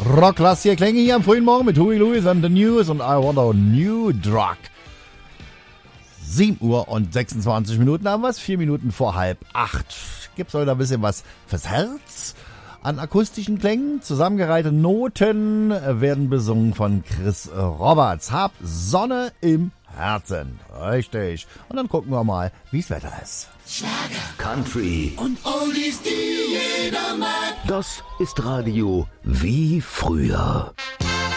Rockklassiker Klänge hier am frühen Morgen mit Huey Lewis and the News und I Want a New Drug. 7 Uhr und 26 Minuten haben wir es, 4 Minuten vor 7:30. Gibt's heute ein bisschen was fürs Herz an akustischen Klängen. Zusammengereihte Noten werden besungen von Chris Roberts. Hab Sonne im Herzen. Richtig. Und dann gucken wir mal, wie's Wetter ist. Schlager, Country und Oldies, die jeder mag. Das ist Radio wie früher.